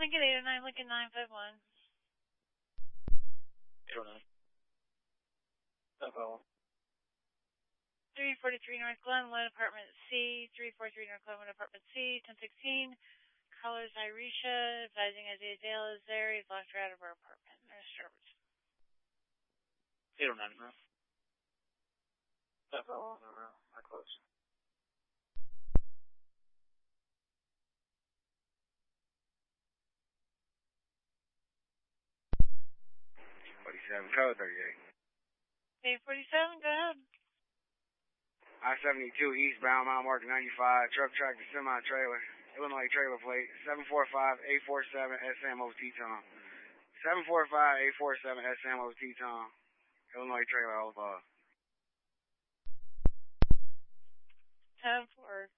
Lincoln 809, Lincoln 951. 809. 951. 343 North Glenwood, Apartment C. 343 North Glenwood, Apartment C. 1016. Callers Irisha, advising Isaiah Dale is there. He's locked her out of her apartment. No disturbance. 809, bro. 951, bro. I close. 47, code 38. 847, go ahead. I-72 eastbound, mile marker 95, truck tractor semi-trailer, Illinois trailer plate, 745-847 SMO Teton. 745-847 SMO Teton, Illinois trailer, Old 10-4.